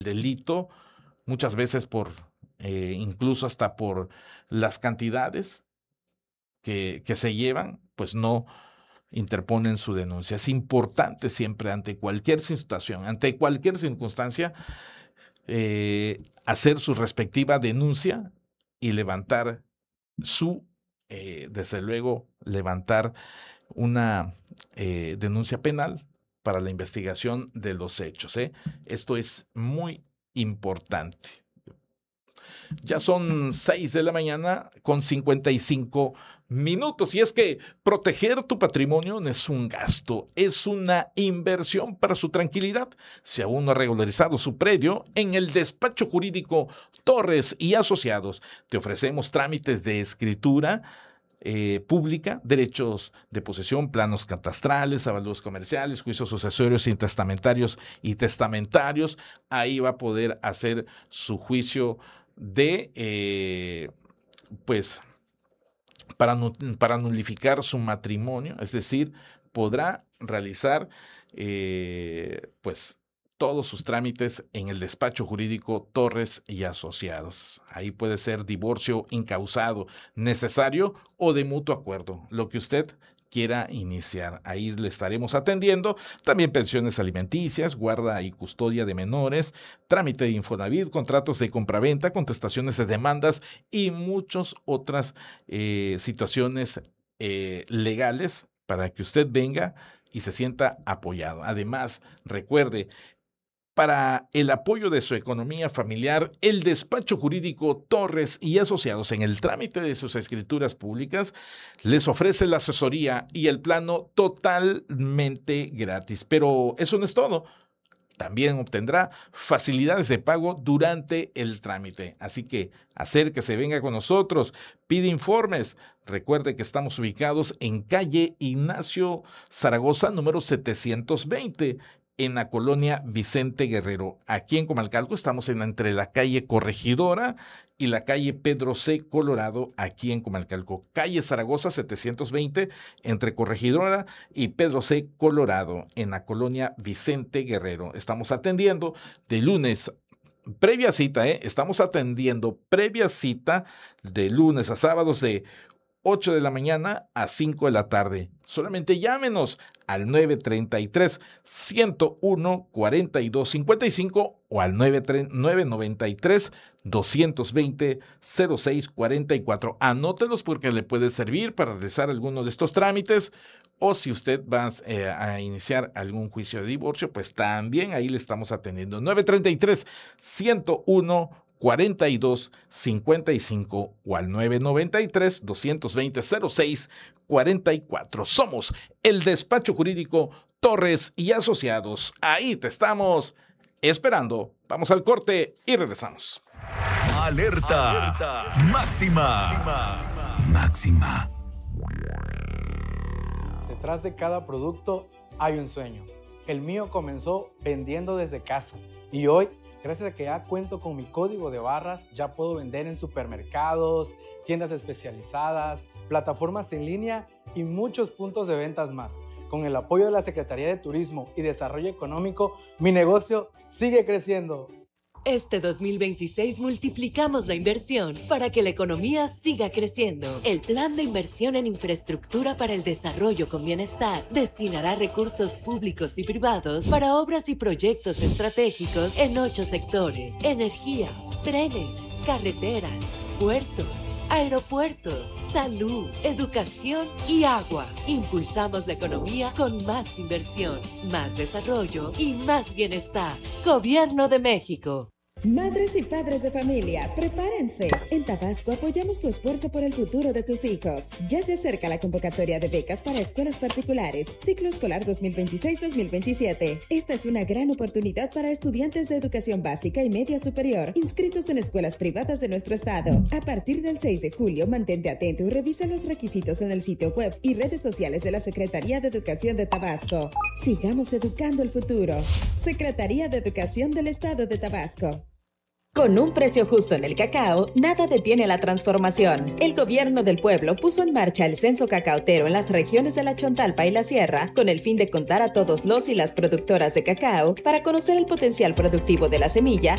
delito, muchas veces incluso hasta por las cantidades que se llevan, pues no interponen su denuncia. Es importante siempre ante cualquier situación, ante cualquier circunstancia, hacer su respectiva denuncia y levantar desde luego, levantar una denuncia penal para la investigación de los hechos. Esto es muy importante. Ya son 6 de la mañana con 55 minutos. Y es que proteger tu patrimonio no es un gasto, es una inversión para su tranquilidad. Si aún no ha regularizado su predio, en el despacho jurídico Torres y Asociados te ofrecemos trámites de escritura pública, derechos de posesión, planos catastrales, avalúos comerciales, juicios sucesorios, intestamentarios y testamentarios. Ahí va a poder hacer su juicio para nulificar su matrimonio, es decir, podrá realizar todos sus trámites en el despacho jurídico Torres y Asociados. Ahí puede ser divorcio incausado, necesario o de mutuo acuerdo, lo que usted quiera iniciar. Ahí le estaremos atendiendo. También pensiones alimenticias, guarda y custodia de menores, trámite de Infonavit, contratos de compraventa, contestaciones de demandas y muchas otras situaciones legales para que usted venga y se sienta apoyado. Además, recuerde, para el apoyo de su economía familiar, el despacho jurídico Torres y Asociados en el trámite de sus escrituras públicas les ofrece la asesoría y el plano totalmente gratis. Pero eso no es todo. También obtendrá facilidades de pago durante el trámite. Así que acérquese, venga con nosotros, pide informes. Recuerde que estamos ubicados en calle Ignacio Zaragoza, número 720. En la colonia Vicente Guerrero. Aquí en Comalcalco estamos entre la calle Corregidora y la calle Pedro C. Colorado, aquí en Comalcalco. Calle Zaragoza 720, entre Corregidora y Pedro C. Colorado, en la colonia Vicente Guerrero. Estamos atendiendo de lunes, previa cita, estamos atendiendo previa cita de lunes a sábados de 8 de la mañana a 5 de la tarde. Solamente llámenos al 933-101-4255 o al 993-220-0644. Anótelos porque le puede servir para realizar alguno de estos trámites, o si usted va a iniciar algún juicio de divorcio, pues también ahí le estamos atendiendo. 933-101-4255 o al 993-220-0644. Somos el despacho jurídico Torres y Asociados. Ahí te estamos esperando. Vamos al corte y regresamos. Alerta. Máxima. Detrás de cada producto hay un sueño. El mío comenzó vendiendo desde casa y hoy, gracias a que ya cuento con mi código de barras, ya puedo vender en supermercados, tiendas especializadas, plataformas en línea y muchos puntos de ventas más. Con el apoyo de la Secretaría de Turismo y Desarrollo Económico, mi negocio sigue creciendo. Este 2026 multiplicamos la inversión para que la economía siga creciendo. El Plan de Inversión en Infraestructura para el Desarrollo con Bienestar destinará recursos públicos y privados para obras y proyectos estratégicos en 8 sectores: energía, trenes, carreteras, puertos, aeropuertos, salud, educación y agua. Impulsamos la economía con más inversión, más desarrollo y más bienestar. Gobierno de México. Madres y padres de familia, prepárense. En Tabasco apoyamos tu esfuerzo por el futuro de tus hijos. Ya se acerca la convocatoria de becas para escuelas particulares, ciclo escolar 2026-2027. Esta es una gran oportunidad para estudiantes de educación básica y media superior inscritos en escuelas privadas de nuestro estado. A partir del 6 de julio, mantente atento y revisa los requisitos en el sitio web y redes sociales de la Secretaría de Educación de Tabasco. Sigamos educando el futuro. Secretaría de Educación del Estado de Tabasco. Con un precio justo en el cacao, nada detiene la transformación. El gobierno del pueblo puso en marcha el censo cacaotero en las regiones de la Chontalpa y la Sierra, con el fin de contar a todos los y las productoras de cacao para conocer el potencial productivo de la semilla